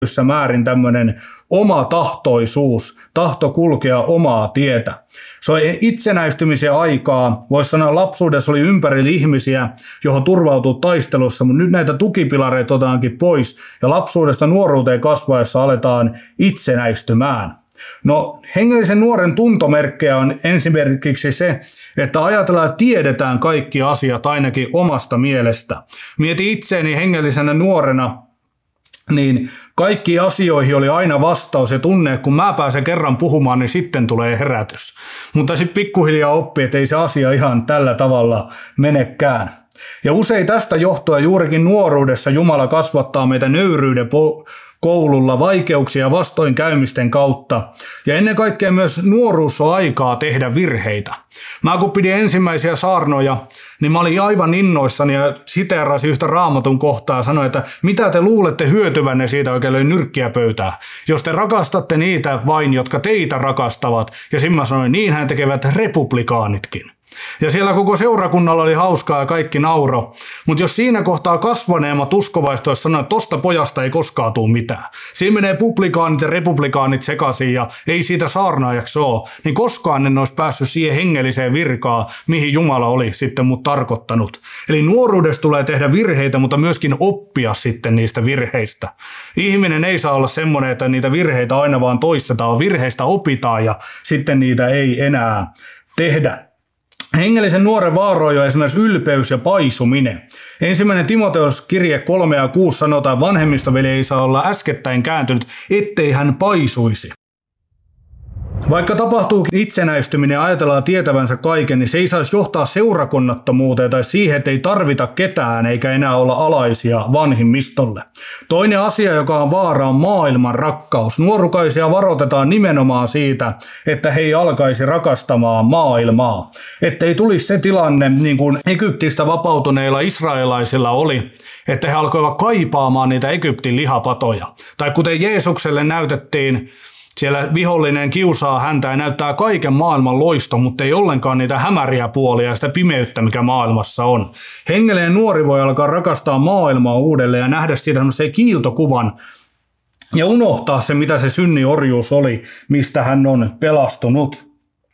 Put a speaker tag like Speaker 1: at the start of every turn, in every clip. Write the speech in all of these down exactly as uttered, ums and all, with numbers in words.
Speaker 1: määrin tämmöinen oma tahtoisuus, tahto kulkea omaa tietä. Se on itsenäistymisen aikaa, voisi sanoa lapsuudessa oli ympärillä ihmisiä, johon turvautuu taistelussa, mutta nyt näitä tukipilareita otetaankin pois ja lapsuudesta nuoruuteen kasvaessa aletaan itsenäistymään. No hengellisen nuoren tuntomerkkejä on esimerkiksi se, että ajatellaan, että tiedetään kaikki asiat ainakin omasta mielestä. Mieti itseäni hengellisenä nuorena, niin kaikki asioihin oli aina vastaus ja tunne, että kun mä pääsen kerran puhumaan, niin sitten tulee herätys. Mutta sitten pikkuhiljaa oppii, että ei se asia ihan tällä tavalla menekään. Ja usein tästä johtuen juurikin nuoruudessa Jumala kasvattaa meitä nöyryyden koululla vaikeuksia ja vastoinkäymisten kautta. Ja ennen kaikkea myös nuoruus on aikaa tehdä virheitä. Mä kun pidin ensimmäisiä saarnoja, niin mä olin aivan innoissani ja siteerasin yhtä Raamatun kohtaa ja sanoin, että mitä te luulette hyötyvänne siitä, oikein löi nyrkkiä pöytää. Jos te rakastatte niitä vain, jotka teitä rakastavat. Ja sitten mä sanoin, niinhän tekevät republikaanitkin. Ja siellä koko seurakunnalla oli hauskaa ja kaikki nauro. Mutta jos siinä kohtaa kasvaneemmat uskovaiset olisi sanonut, että tosta pojasta ei koskaan tule mitään. Siinä menee publikaanit ja republikaanit sekaisin ja ei siitä saarnaajaksi ole. Niin koskaan en olisi päässyt siihen hengelliseen virkaan, mihin Jumala oli sitten mut tarkoittanut. Eli nuoruudessa tulee tehdä virheitä, mutta myöskin oppia sitten niistä virheistä. Ihminen ei saa olla semmoinen, että niitä virheitä aina vaan toistetaan. Virheistä opitaan ja sitten niitä ei enää tehdä. Hengellisen nuoren vaaroja on esimerkiksi ylpeys ja paisuminen. Ensimmäinen Timoteos kirje kolme ja kuusi sanotaan, että vanhemmistoveli ei saa olla äskettäin kääntynyt, ettei hän paisuisi. Vaikka tapahtuu itsenäistyminen ja ajatellaan tietävänsä kaiken, niin se ei saisi johtaa seurakunnattomuuteen tai siihen, että ei tarvita ketään eikä enää olla alaisia vanhimmistolle. Toinen asia, joka on vaara, on maailman rakkaus. Nuorukaisia varoitetaan nimenomaan siitä, että he ei alkaisi rakastamaan maailmaa. Että ei tulisi se tilanne, niin kuin Egyptistä vapautuneilla israelaisilla oli, että he alkoivat kaipaamaan niitä Egyptin lihapatoja. Tai kuten Jeesukselle näytettiin, siellä vihollinen kiusaa häntä ja näyttää kaiken maailman loisto, mutta ei ollenkaan niitä hämäriä puolia ja sitä pimeyttä, mikä maailmassa on. Hengellinen nuori voi alkaa rakastaa maailmaa uudelleen ja nähdä siitä semmoisen kiiltokuvan ja unohtaa se, mitä se synniorjuus oli, mistä hän on pelastunut.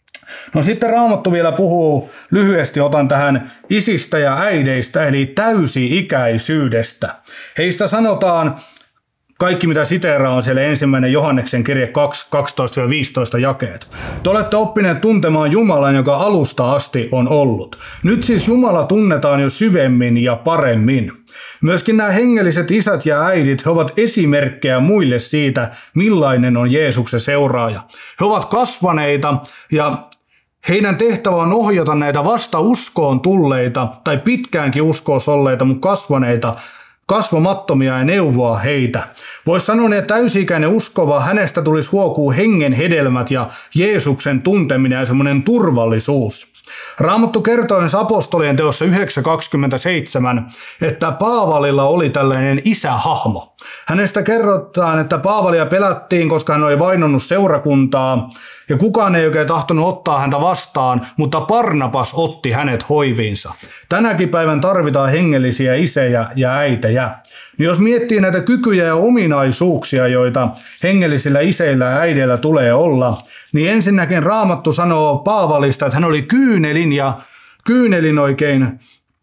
Speaker 1: No sitten Raamattu vielä puhuu, lyhyesti otan tähän isistä ja äideistä, eli täysi-ikäisyydestä. Heistä sanotaan, kaikki mitä siteeraa on siellä ensimmäinen Johanneksen kirje kaksi, kaksitoista viisitoista jakeet. Te olette oppineet tuntemaan Jumalan, joka alusta asti on ollut. Nyt siis Jumala tunnetaan jo syvemmin ja paremmin. Myöskin nämä hengelliset isät ja äidit, he ovat esimerkkejä muille siitä, millainen on Jeesuksen seuraaja. He ovat kasvaneita ja heidän tehtävä on ohjata näitä vasta uskoon tulleita tai pitkäänkin uskoos olleita, mutta kasvaneita kasvamattomia ja neuvoa heitä. Voisi sanoa, että täysi-ikäinen uskova, hänestä tulisi huokua hengen hedelmät ja Jeesuksen tunteminen ja semmoinen turvallisuus. Raamattu kertoo apostolien teossa yhdeksän kaksikymmentäseitsemän, että Paavalilla oli tällainen isähahmo. Hänestä kerrotaan, että Paavalia pelättiin, koska hän oli vainonnut seurakuntaa ja kukaan ei oikein tahtonut ottaa häntä vastaan, mutta Barnabas otti hänet hoiviinsa. Tänäkin päivän tarvitaan hengellisiä isejä ja äitejä. Niin jos miettii näitä kykyjä ja ominaisuuksia, joita hengellisillä iseillä ja äideillä tulee olla, niin ensinnäkin Raamattu sanoo Paavalista, että hän oli kyynelin ja kyynelin oikein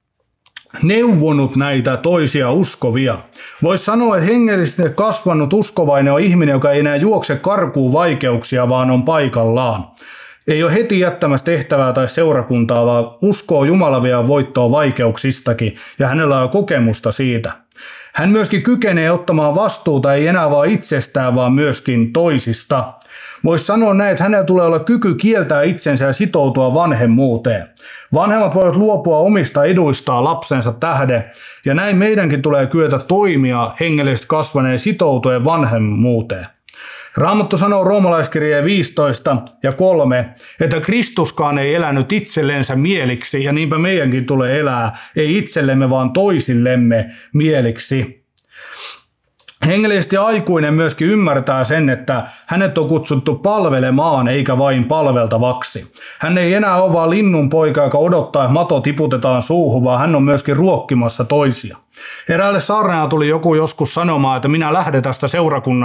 Speaker 1: neuvonut näitä toisia uskovia. Voisi sanoa, että hengellisesti kasvanut uskovainen on ihminen, joka ei enää juokse karkuun vaikeuksia, vaan on paikallaan. Ei ole heti jättämässä tehtävää tai seurakuntaa, vaan uskoo Jumala vie voittoa vaikeuksistakin ja hänellä on kokemusta siitä. Hän myöskin kykenee ottamaan vastuuta ei enää vaan itsestään, vaan myöskin toisista. Voisi sanoa näin, että hänellä tulee olla kyky kieltää itsensä ja sitoutua vanhemmuuteen. Vanhemmat voivat luopua omista eduistaan lapsensa tähden, ja näin meidänkin tulee kyetä toimia hengellisesti kasvaneen sitoutuen vanhemmuuteen. Raamattu sanoo roomalaiskirjeen viisitoista ja kolme, että Kristuskaan ei elänyt itsellensä mieliksi, ja niinpä meidänkin tulee elää, ei itsellemme vaan toisillemme mieliksi. Hengellisesti aikuinen myöskin ymmärtää sen, että hänet on kutsuttu palvelemaan eikä vain palveltavaksi. Hän ei enää ole vaan linnun poika, joka odottaa, että mato tiputetaan suuhun, vaan hän on myöskin ruokkimassa toisia. Eräälle saarnaajalle tuli joku joskus sanomaan, että minä lähden tästä seurakunnasta